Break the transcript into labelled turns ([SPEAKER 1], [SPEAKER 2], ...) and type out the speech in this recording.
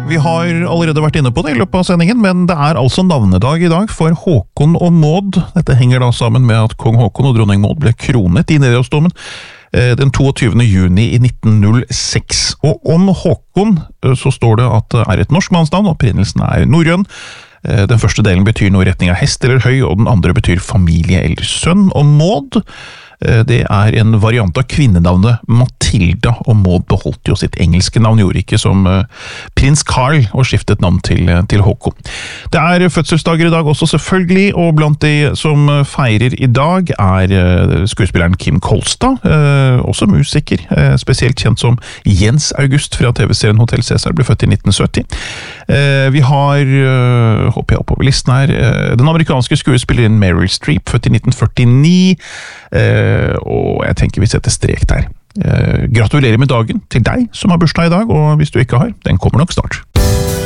[SPEAKER 1] Vi har allerede vært inne på det i løpet av sendingen, men det er altså navnedag i dag for Håkon og Maud. Dette henger da sammen med at kong Håkon og dronning Maud ble kronet i Nidarosdomen den 22. juni i 1906. Og om Håkon så står det at det er et norsk mannsnavn, opprinnelsen er norrøn. Den første delen betyr noe i retning av hest eller høy, og den andre betyr familie eller sønn. Og Maud, det er en variant av kvinnenavnet Matilda, og Maud beholdt jo sitt engelske navn, gjorde ikke som prins Carl og skiftet navn til Håkon. Det er fødselsdager i dag også selvfølgelig, og blant de som feirer i dag er skuespilleren Kim Kolstad, også musiker, spesielt kjent som Jens August fra TV-serien Hotel Cæsar, ble født i 1970. Vi har, håper jeg oppover listen her, den amerikanske skuespilleren Meryl Streep, født i 1949, og jeg tenker vi setter strek der. Gratulerer med dagen til deg som har bursdag i dag, og hvis du ikke har, den kommer nok snart.